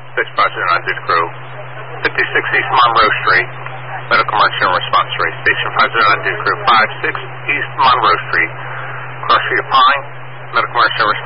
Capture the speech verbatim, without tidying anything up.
Dispatch five zero nine, Dude Crew, fifty-six East Monroe Street, Medical Emergency Response Rate. Station five zero nine, Dude Crew, fifty-six East Monroe Street, Cross Street of Pine, Medical Emergency